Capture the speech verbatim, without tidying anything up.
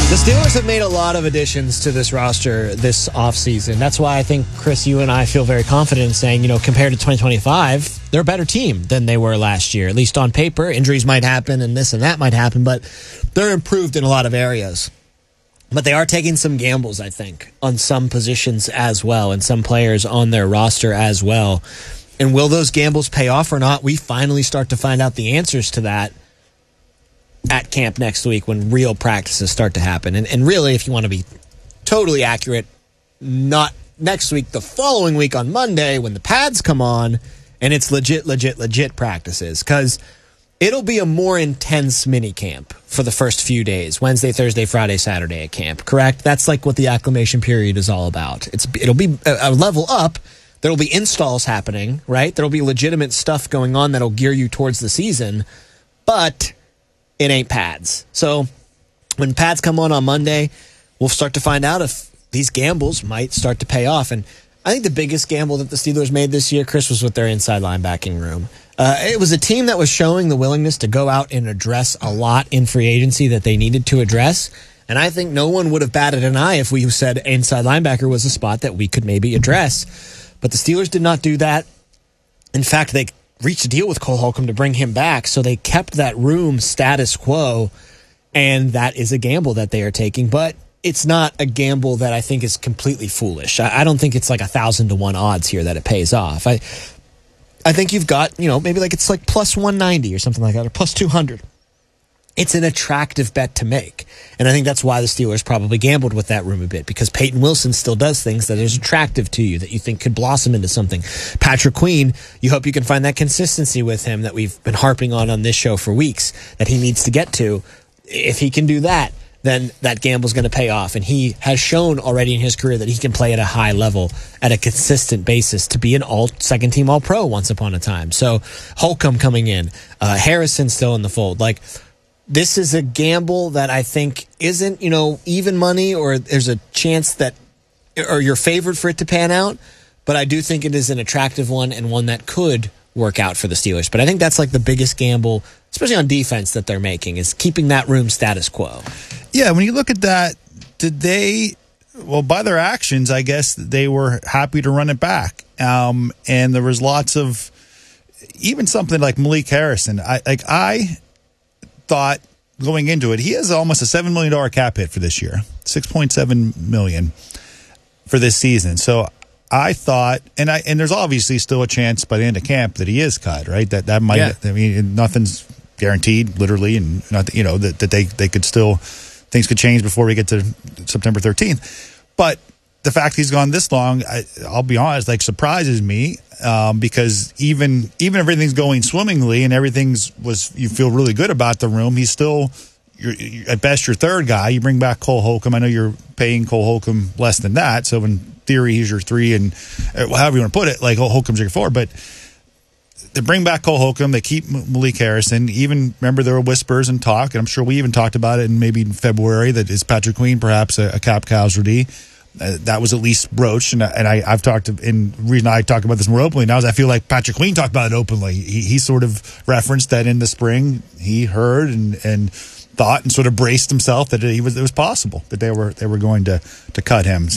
The Steelers have made a lot of additions to this roster this offseason. That's why I think, Chris, you and I feel very confident in saying, you know, compared to twenty twenty-five, they're a better team than they were last year, at least on paper. Injuries might happen and this and that might happen, but they're improved in a lot of areas. But they are taking some gambles, I think, on some positions as well and some players on their roster as well. And will those gambles pay off or not? We finally start to find out the answers to that at camp next week when real practices start to happen. And, and really, if you want to be totally accurate, not next week, the following week on Monday when the pads come on and it's legit, legit, legit practices. Because it'll be a more intense mini camp for the first few days, Wednesday, Thursday, Friday, Saturday at camp, correct? That's like what the acclimation period is all about. It's It'll be a, a level up. There'll be installs happening, right? There'll be legitimate stuff going on that'll gear you towards the season. But it ain't pads. So when pads come on on Monday, we'll start to find out if these gambles might start to pay off. And I think the biggest gamble that the Steelers made this year, Chris, was with their inside linebacking room. Uh, it was a team that was showing the willingness to go out and address a lot in free agency that they needed to address. And I think no one would have batted an eye if we said inside linebacker was a spot that we could maybe address. But the Steelers did not do that. In fact, they reached a deal with Cole Holcomb to bring him back, so they kept that room status quo, and that is a gamble that they are taking. But it's not a gamble that I think is completely foolish. I, I don't think it's like a thousand to one odds here that it pays off. I, I think you've got, you know, maybe like it's like plus one ninety or something like that, or plus two hundred. It's an attractive bet to make. And I think that's why the Steelers probably gambled with that room a bit, because Peyton Wilson still does things that is attractive to you, that you think could blossom into something. Patrick Queen, you hope you can find that consistency with him that we've been harping on on this show for weeks, that he needs to get to. If he can do that, then that gamble's going to pay off. And he has shown already in his career that he can play at a high level, at a consistent basis, to be an all second team all pro once upon a time. So Holcomb coming in, uh, Harrison still in the fold. Like, this is a gamble that I think isn't, you know, even money, or there's a chance that, or you're favored for it to pan out. But I do think it is an attractive one and one that could work out for the Steelers. But I think that's like the biggest gamble, especially on defense, that they're making, is keeping that room status quo. Yeah, when you look at that, did they, well, by their actions, I guess they were happy to run it back. Um, and there was lots of, even something like Malik Harrison. I like I thought going into it, he has almost a seven million dollars cap hit for this year, six point seven million dollars for this season. So I thought, and I and there's obviously still a chance by the end of camp that he is cut, right? That that might, yeah. I mean, nothing's guaranteed, literally, and not, you know, that, that they, they could still, things could change before we get to September thirteenth. But the fact he's gone this long, I, I'll be honest, like, surprises me, um, because even even if everything's going swimmingly and everything's was, you feel really good about the room, he's still, you're, you're, at best, your third guy. You bring back Cole Holcomb. I know you're paying Cole Holcomb less than that, so in theory, he's your three, and uh, however you want to put it, like Holcomb's your four. But they bring back Cole Holcomb, they keep Malik Harrison. Even, remember, there were whispers and talk, and I'm sure we even talked about it in maybe in February, that is Patrick Queen perhaps a, a cap casualty. Uh, that was at least broached, and, and I, I've talked, and the reason I talk about this more openly now is I feel like Patrick Queen talked about it openly. He, he sort of referenced that in the spring he heard and and thought and sort of braced himself that he was it was possible that they were they were going to to cut him.